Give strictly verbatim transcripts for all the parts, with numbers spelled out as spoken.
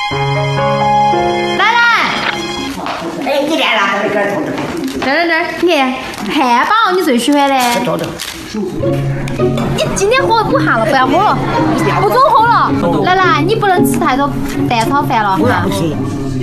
来来， 哎，你来了，这个头的。 这儿这儿，你看汉堡你最喜欢的。 多的。 你今天喝不下了，不要喝了，不准喝了。来来，你不能吃太多蛋炒饭了哈。 不行。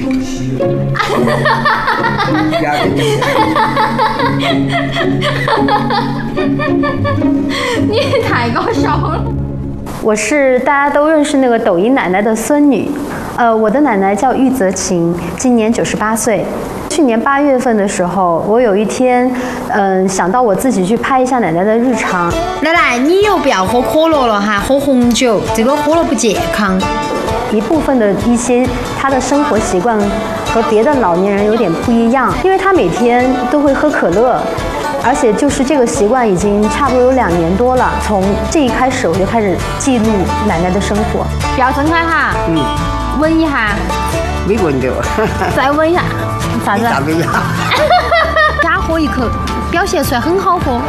你太搞笑了。 我是大家都认识那个抖音奶奶的孙女，呃，我的奶奶叫玉泽琴，今年九十八岁。去年八月份的时候，我有一天，嗯，想到我自己去拍一下奶奶的日常。 来来，你又不要喝可乐了哈，喝红酒，这个喝了不健康。 一部分的一些她的生活习惯和别的老年人有点不一样，因为她每天都会喝可乐。而且就是这个习惯已经差不多有两年多了，从这一开始我就开始记录奶奶的生活。 不要睁开哈， 嗯， 闻一下， 没闻到。 再闻一下，啥子？ 咋没呀？ 假喝一口，表现出来很好喝。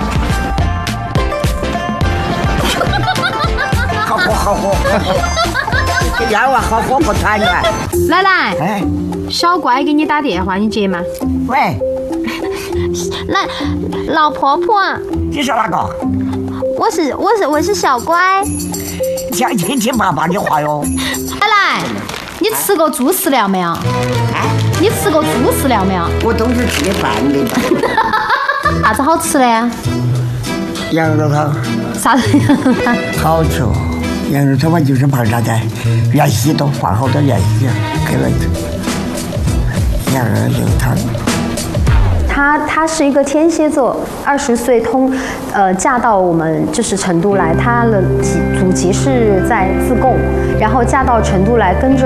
好喝好喝，要啊好喝不团圆。 来来， 哎， 小乖给你打电话，你接吗？ 喂。 来，老婆婆， 你说哪个？ 我是我是我是小乖。 想听听爸爸的话哟。 来来，你吃过猪饲料没有？ 哎， 你吃过猪饲料没有？ 我都是吃的饭的。 啥子好吃的呀？ 羊肉汤。 啥子羊肉汤？ 好吃哦，羊肉汤嘛就是把啥子芫荽都放好多芫荽给了羊肉汤。 她她是一个天蝎座，二十岁通，呃，嫁到我们就是成都来。她的祖祖籍是在自贡，然后嫁到成都来，跟着